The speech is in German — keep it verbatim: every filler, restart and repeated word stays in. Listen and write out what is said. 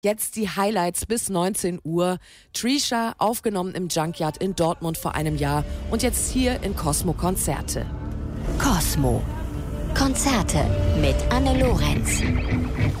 Jetzt die Highlights bis neunzehn Uhr. Trisha, aufgenommen im Junkyard in Dortmund vor einem Jahr und jetzt hier in Cosmo Konzerte. Cosmo Konzerte mit Anne Lorenz.